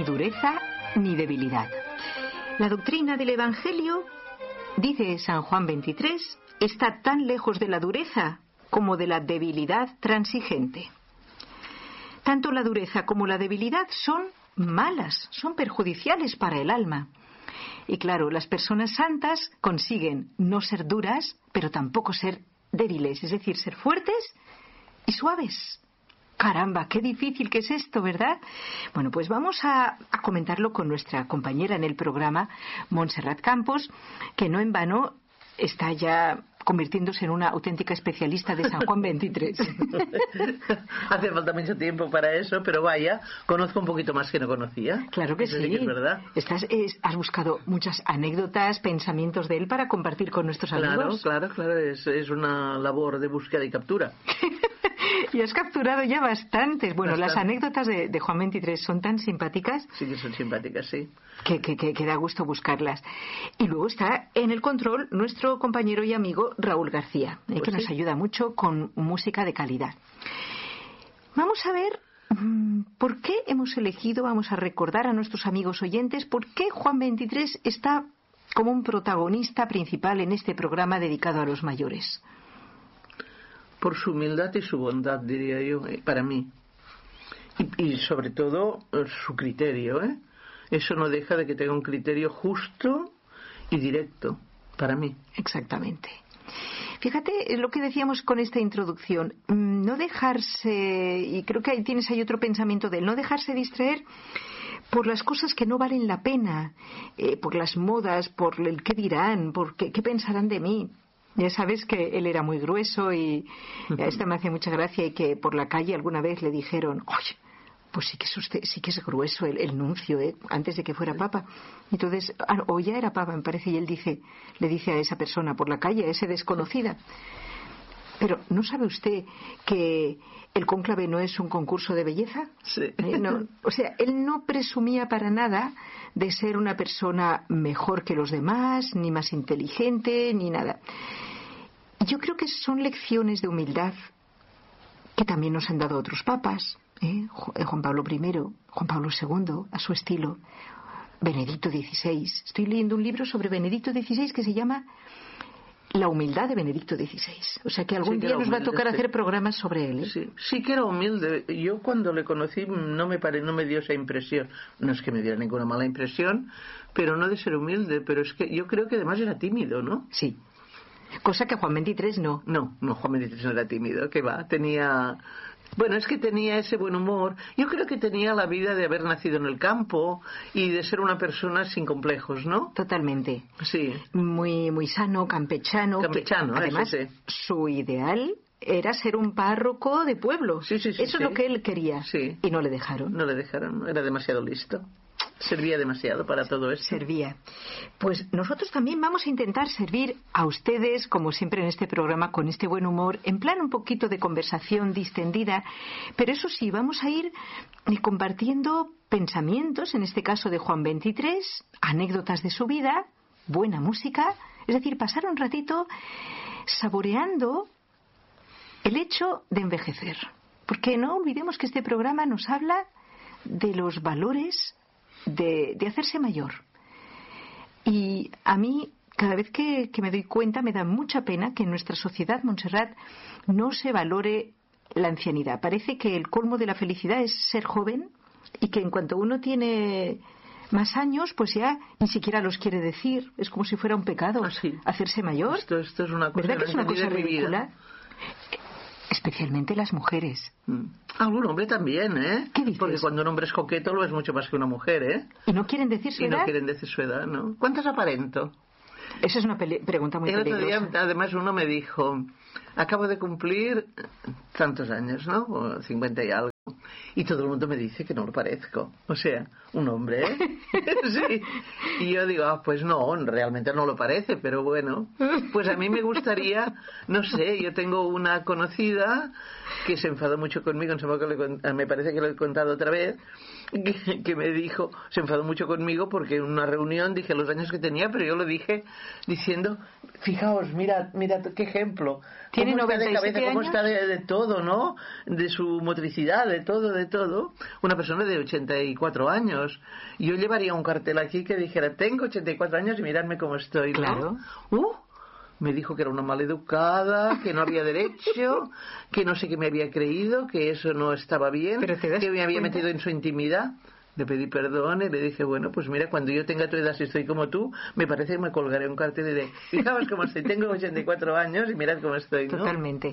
dureza ni debilidad. La doctrina del Evangelio, dice San Juan 23, está tan lejos de la dureza como de la debilidad transigente. Tanto la dureza como la debilidad son malas, son perjudiciales para el alma. Y claro, las personas santas consiguen no ser duras, pero tampoco ser débiles, es decir, ser fuertes y suaves. Caramba, qué difícil que es esto, ¿verdad? Bueno, pues vamos a comentarlo con nuestra compañera en el programa, Montserrat Campos, que no en vano está ya convirtiéndose en una auténtica especialista de San Juan 23. Hace falta mucho tiempo para eso, pero vaya, conozco un poquito más que no conocía. Claro que sí. Que es verdad. Has buscado muchas anécdotas, pensamientos de él para compartir con nuestros amigos. Claro, es una labor de búsqueda y captura. Y has capturado ya bastantes. Bueno, Bastante. Las anécdotas de Juan 23 son tan simpáticas. Sí que son simpáticas, sí. Que da gusto buscarlas. Y luego está en el control nuestro compañero y amigo Raúl García, Pues que nos ayuda mucho con música de calidad. Vamos a ver por qué hemos elegido, vamos a recordar a nuestros amigos oyentes, por qué Juan 23 está como un protagonista principal en este programa dedicado a los mayores. Por su humildad y su bondad, diría yo, para mí. Y sobre todo su criterio, ¿eh? Eso no deja de que tenga un criterio justo y directo, para mí. Exactamente. Fíjate lo que decíamos con esta introducción, no dejarse, y creo que ahí tienes otro pensamiento de él, no dejarse distraer por las cosas que no valen la pena, por las modas, por el qué dirán, por qué pensarán de mí. Ya sabes que él era muy grueso y a esta me hace mucha gracia, y que por la calle alguna vez le dijeron, oye, pues sí que es grueso el nuncio, antes de que fuera papa. Entonces, o ya era papa, me parece, y él le dice a esa persona por la calle, a esa desconocida, pero ¿no sabe usted que el cónclave no es un concurso de belleza? Sí. No, o sea, él no presumía para nada de ser una persona mejor que los demás, ni más inteligente, ni nada. Yo creo que son lecciones de humildad que también nos han dado otros papas, Juan Pablo I, Juan Pablo II, a su estilo, Benedicto XVI. Estoy leyendo un libro sobre Benedicto XVI que se llama La humildad de Benedicto XVI. O sea que algún día nos va a tocar hacer programas sobre él. Sí que era humilde. Yo cuando le conocí no me dio esa impresión. No es que me diera ninguna mala impresión, pero no de ser humilde. Pero es que yo creo que además era tímido, ¿no? Sí. Cosa que Juan 23 no. No, Juan 23 no era tímido. ¿Qué va? Bueno, es que tenía ese buen humor. Yo creo que tenía la vida de haber nacido en el campo y de ser una persona sin complejos, ¿no? Totalmente. Sí. Muy, muy sano, campechano. Campechano, además, sí. Su ideal era ser un párroco de pueblo. Sí. Eso es lo que él quería. Sí. Y no le dejaron. No le dejaron, era demasiado listo. Servía demasiado para todo esto. Servía. Pues nosotros también vamos a intentar servir a ustedes, como siempre en este programa, con este buen humor, en plan un poquito de conversación distendida, pero eso sí, vamos a ir compartiendo pensamientos, en este caso de Juan 23, anécdotas de su vida, buena música, es decir, pasar un ratito saboreando el hecho de envejecer. Porque no olvidemos que este programa nos habla de los valores de hacerse mayor. Y a mí, cada vez que me doy cuenta, me da mucha pena que en nuestra sociedad, Montserrat, no se valore la ancianidad. Parece que el colmo de la felicidad es ser joven, y que en cuanto uno tiene más años, pues ya ni siquiera los quiere decir. Es como si fuera un pecado hacerse mayor. Esto es una cosa, ¿verdad que es una cosa ridícula? Especialmente las mujeres. Algún hombre también, ¿eh? ¿Qué dices? Porque cuando un hombre es coqueto lo es mucho más que una mujer, ¿eh? ¿Y no quieren decir su edad? Y no quieren decir su edad, ¿no? ¿Cuántas aparento? Esa es una pregunta muy peligrosa. El otro día, además, uno me dijo, acabo de cumplir tantos años, ¿no? O 50 y algo. Y todo el mundo me dice que no lo parezco. O sea, un hombre, ¿eh? Sí. Y yo digo, pues no, realmente no lo parece, pero bueno. Pues a mí me gustaría, no sé, yo tengo una conocida que se enfadó mucho conmigo, me parece que lo he contado otra vez, que me dijo, se enfadó mucho conmigo porque en una reunión dije los años que tenía, pero yo lo dije diciendo fijaos, mirad qué ejemplo. Tiene ¿Cómo está de 97 cabeza, cómo años? está de todo, ¿no? De su motricidad, de todo. Una persona de 84 años. Yo llevaría un cartel aquí que dijera, tengo 84 años y miradme cómo estoy, ¿no? Claro. Me dijo que era una maleducada, que no había derecho, que no sé qué me había creído, que eso no estaba bien, Pero te das que me había cuenta. metido en su intimidad. Le pedí perdón y le dije, bueno, pues mira, cuando yo tenga tu edad, si estoy como tú, me parece que me colgaré un cartel y diré, fijaos cómo estoy, tengo 84 años y mirad cómo estoy, ¿no? Totalmente.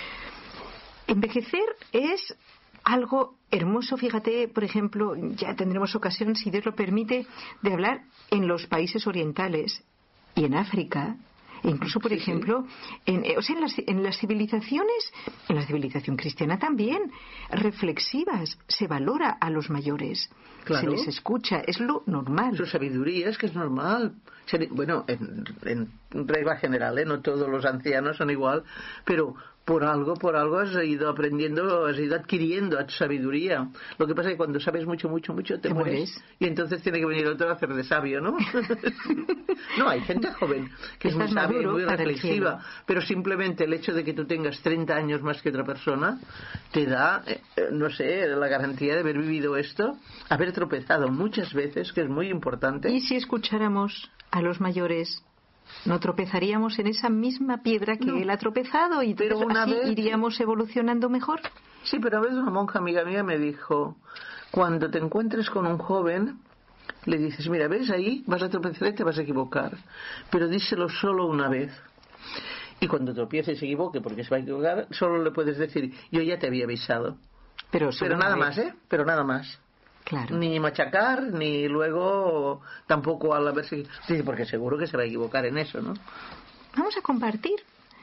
Envejecer es algo hermoso, fíjate, por ejemplo, ya tendremos ocasión, si Dios lo permite, de hablar en los países orientales y en África. E incluso, por ejemplo, en las civilizaciones, en la civilización cristiana también, reflexivas, se valora a los mayores, Claro. se les escucha, es lo normal. Su sabiduría es que es normal. Bueno, en regla general, no todos los ancianos son igual, pero por algo has ido aprendiendo, has ido adquiriendo sabiduría. Lo que pasa es que cuando sabes mucho, te mueres. Y entonces tiene que venir otro a hacer de sabio, ¿no? No, hay gente joven que es muy Estás sabia y maduro muy para el reflexiva, cielo. pero simplemente el hecho de que tú tengas 30 años más que otra persona te da, no sé, la garantía de haber vivido esto, haber tropezado muchas veces, que es muy importante. ¿Y si escucháramos a los mayores? ¿No tropezaríamos en esa misma piedra que No. él ha tropezado y Pero entonces una así vez- iríamos evolucionando mejor? Sí, pero a veces una monja amiga mía me dijo, cuando te encuentres con un joven, le dices, mira, ves ahí, vas a tropezar y te vas a equivocar, pero díselo solo una vez. Y cuando tropiece y se equivoque, porque se va a equivocar, solo le puedes decir, yo ya te había avisado. Pero Pero nada vez. más, Pero nada más. Claro. Ni machacar, ni luego tampoco al haberse... Sí, porque seguro que se va a equivocar en eso, ¿no? Vamos a compartir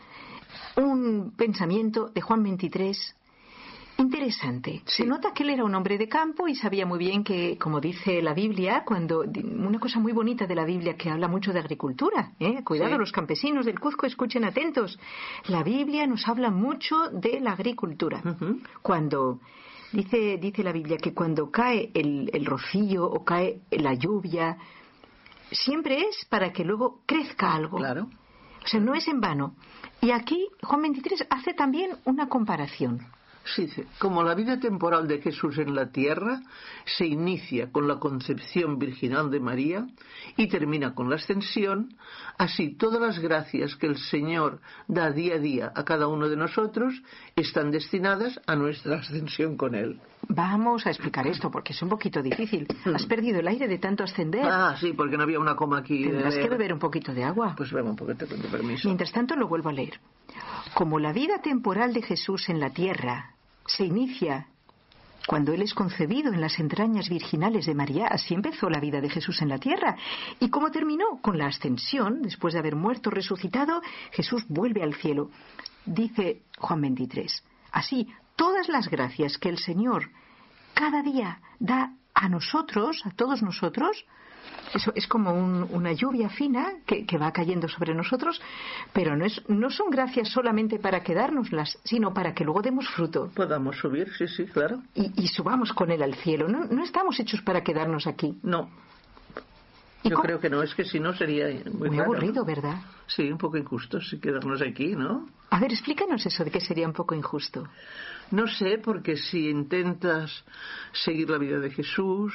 un pensamiento de Juan 23 interesante. Sí. Se nota que él era un hombre de campo y sabía muy bien que, como dice la Biblia, una cosa muy bonita de la Biblia que habla mucho de agricultura, cuidado, Sí. los campesinos del Cuzco, escuchen atentos. La Biblia nos habla mucho de la agricultura. Ujú. Cuando dice la Biblia que cuando cae el rocío o cae la lluvia, siempre es para que luego crezca algo. Claro. O sea, no es en vano. Y aquí Juan 23 hace también una comparación. Sí, sí. Como la vida temporal de Jesús en la tierra se inicia con la concepción virginal de María y termina con la ascensión, así todas las gracias que el Señor da día a día a cada uno de nosotros están destinadas a nuestra ascensión con Él. Vamos a explicar esto porque es un poquito difícil. Has perdido el aire de tanto ascender. Ah, sí, porque no había una coma aquí. Tendrás que beber un poquito de agua. Pues beba un poquito, con tu permiso. Mientras tanto lo vuelvo a leer. Como la vida temporal de Jesús en la tierra se inicia cuando Él es concebido en las entrañas virginales de María, así empezó la vida de Jesús en la tierra. Y como terminó con la ascensión, después de haber muerto, resucitado, Jesús vuelve al cielo. Dice Juan 23, así, todas las gracias que el Señor cada día da a nosotros, a todos nosotros, eso es como una lluvia fina que va cayendo sobre nosotros, pero no son gracias solamente para quedárnoslas, sino para que luego demos fruto. Podamos subir, sí, claro. Y subamos con Él al cielo. No estamos hechos para quedarnos aquí. No. ¿Y Yo cómo? creo que no, es que si no sería muy raro, aburrido, ¿no? ¿verdad? Sí, un poco injusto si quedarnos aquí, ¿no? A ver, explícanos eso de que sería un poco injusto. No sé, porque si intentas seguir la vida de Jesús,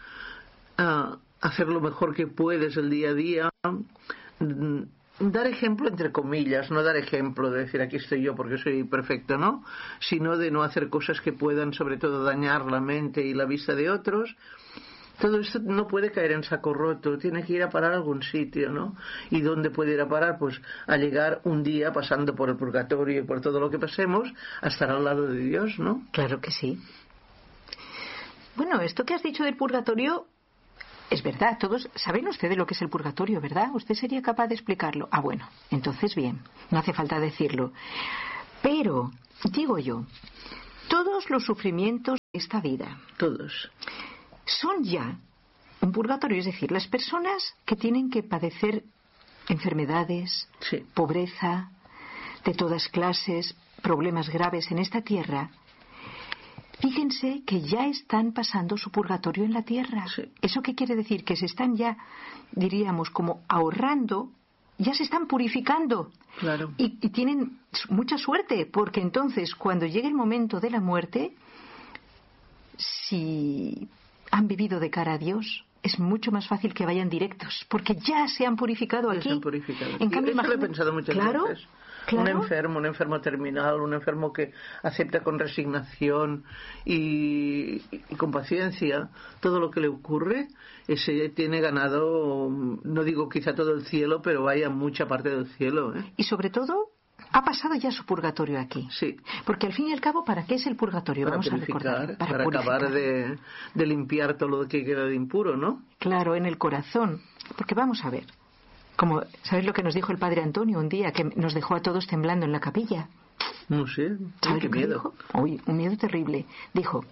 hacer lo mejor que puedes el día a día, dar ejemplo entre comillas, no dar ejemplo de decir aquí estoy yo porque soy perfecto, ¿no? Sino de no hacer cosas que puedan sobre todo dañar la mente y la vista de otros. Todo esto no puede caer en saco roto, tiene que ir a parar a algún sitio, ¿no? ¿Y dónde puede ir a parar? Pues a llegar un día pasando por el purgatorio y por todo lo que pasemos, a estar al lado de Dios, ¿no? Claro que sí. Bueno, esto que has dicho del purgatorio es verdad. Todos saben ustedes lo que es el purgatorio, ¿verdad? ¿Usted sería capaz de explicarlo? Ah, bueno, entonces bien, no hace falta decirlo. Pero, digo yo, todos los sufrimientos de esta vida Todos. son ya un purgatorio, es decir, las personas que tienen que padecer enfermedades, Sí. pobreza, de todas clases, problemas graves en esta tierra, fíjense que ya están pasando su purgatorio en la tierra. Sí. ¿Eso qué quiere decir? Que se están ya, diríamos, como ahorrando ya se están purificando. Claro. Y tienen mucha suerte, porque entonces cuando llegue el momento de la muerte, si han vivido de cara a Dios, es mucho más fácil que vayan directos, porque ya se han purificado aquí. Se han purificado. En cambio, eso lo he pensado muchas veces. Claro. Un enfermo terminal, un enfermo que acepta con resignación y con paciencia todo lo que le ocurre, ese tiene ganado, no digo quizá todo el cielo, pero vaya mucha parte del cielo. Y sobre todo, ha pasado ya su purgatorio aquí. Sí. Porque al fin y al cabo, ¿para qué es el purgatorio? Para Vamos purificar, a recordar. Para acabar de limpiar todo lo que queda de impuro, ¿no? Claro, en el corazón. Porque vamos a ver. ¿Sabes lo que nos dijo el padre Antonio un día, que nos dejó a todos temblando en la capilla? No sé, ¿Sabes qué lo que miedo. dijo? Uy, un miedo terrible. Dijo,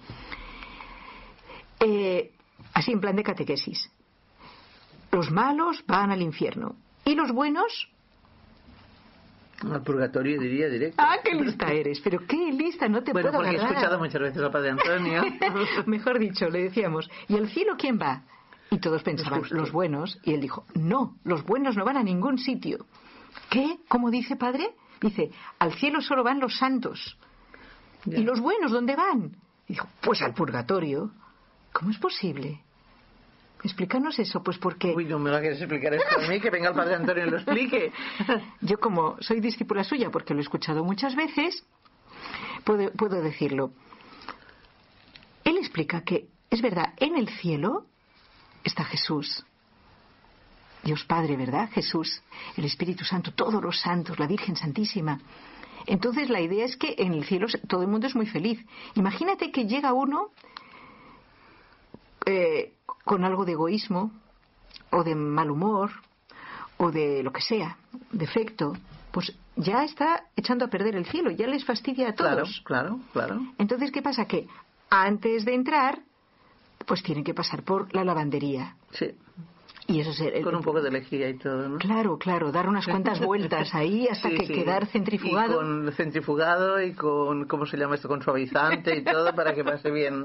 así en plan de catequesis, los malos van al infierno y los buenos al purgatorio, diría, directo. ¡Ah, qué lista eres! Pero qué lista, no te puedo agarrar. Bueno, porque he escuchado muchas veces al padre Antonio. Mejor dicho, le decíamos, ¿y al cielo quién va? Y todos pensaban, los buenos. Y él dijo, no, los buenos no van a ningún sitio. ¿Qué? ¿Cómo dice, padre? Dice, al cielo solo van los santos. Ya. ¿Y los buenos dónde van? Y dijo, pues al purgatorio. ¿Cómo es posible? Explícanos eso, pues porque... Uy, no me lo quieres explicar esto a mí, que venga el padre Antonio y lo explique. Yo, como soy discípula suya, porque lo he escuchado muchas veces, puedo decirlo. Él explica que, es verdad, en el cielo está Jesús, Dios Padre, ¿verdad? Jesús, el Espíritu Santo, todos los santos, la Virgen Santísima. Entonces la idea es que en el cielo todo el mundo es muy feliz. Imagínate que llega uno con algo de egoísmo o de mal humor o de lo que sea, defecto, pues ya está echando a perder el cielo, ya les fastidia a todos. Claro. Entonces, ¿qué pasa? Que antes de entrar, pues tienen que pasar por la lavandería. Sí. Y eso es con un poco de lejía y todo, ¿no? Claro, dar unas cuantas vueltas ahí hasta quedar centrifugado. Y con centrifugado y con, ¿cómo se llama esto? Con suavizante y todo para que pase bien,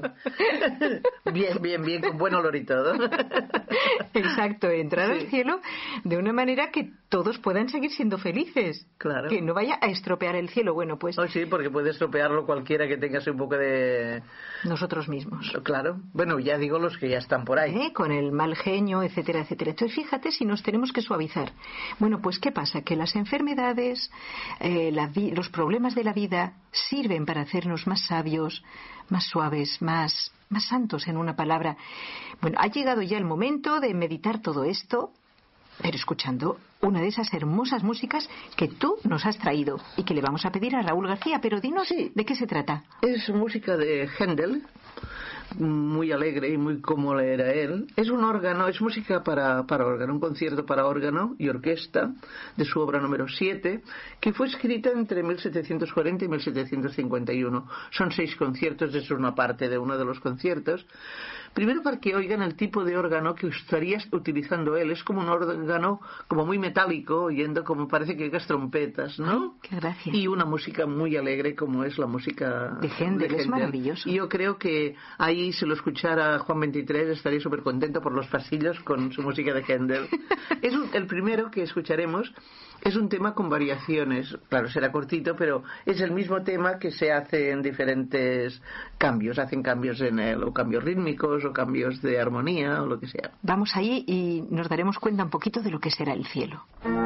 con buen olor y todo. Exacto, entrar al cielo de una manera que todos puedan seguir siendo felices. Claro. Que no vaya a estropear el cielo. Bueno, pues... Oh, sí, porque puede estropearlo cualquiera que tenga un poco de... Nosotros mismos. Claro. Bueno, ya digo los que ya están por ahí. Con el mal genio, etcétera, etcétera. Entonces, fíjate si nos tenemos que suavizar. Bueno, pues ¿qué pasa? Que las enfermedades, los problemas de la vida sirven para hacernos más sabios, más suaves, más santos, en una palabra. Bueno, ha llegado ya el momento de meditar todo esto, pero escuchando una de esas hermosas músicas que tú nos has traído y que le vamos a pedir a Raúl García. Pero dinos, ¿de qué se trata? Es música de Händel, muy alegre y muy como era él. Es un órgano, es música para órgano, un concierto para órgano y orquesta de su obra número 7, que fue escrita entre 1740 y 1751. Son 6 conciertos, es una parte de uno de los conciertos. Primero, para que oigan el tipo de órgano que estaría utilizando él. Es como un órgano como muy metálico, oyendo como parece que oigas trompetas, ¿no? Qué gracia. Y una música muy alegre como es la música de Händel. Es maravilloso. Y yo creo que ahí, si lo escuchara Juan XXIII, estaría súper contento por los pasillos con su música de Händel. El primero que escucharemos es un tema con variaciones. Claro, será cortito, pero es el mismo tema que se hace en diferentes cambios. Hacen cambios en él, o cambios rítmicos, o cambios de armonía, o lo que sea. Vamos ahí y nos daremos cuenta un poquito de lo que será el cielo.